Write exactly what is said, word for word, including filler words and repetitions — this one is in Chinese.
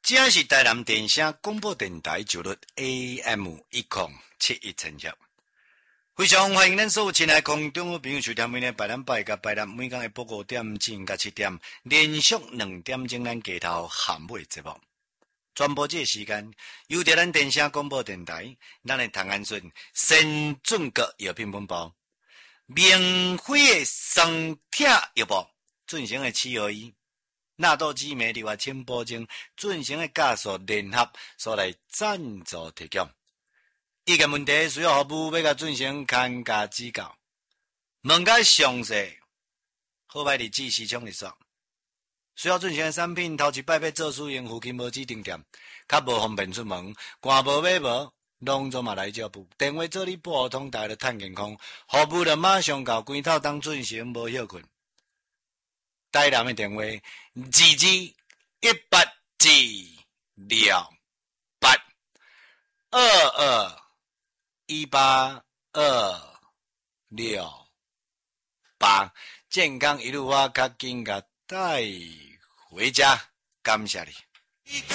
这是台南电声广播电台九律 A M 一零七一千赫，非常欢迎咱所有亲爱的空中的朋友收听每日百南拜甲拜南每天的报五点至甲七点，连续两点钟咱街头喊尾节目。转播这个时间，由着咱电声广播电台，咱的唐安顺先准个药品本部，免费的双铁药部进行的七合一。纳豆激酶利外清补精进行的加速联合所来赞助提供。意见问题需要服务要甲进行看价指教，问较详细，好歹日子时常日说。需要进行的产品，头一摆要做使用附近无指定店，较无方便出门，赶无买无，拢总嘛来照补。电话做你拨通台的探健康，服务了马上到关头当进行无休困。台南的电话二二一八二六八二二一八二六八，健康一路我较紧甲带回家，感谢你。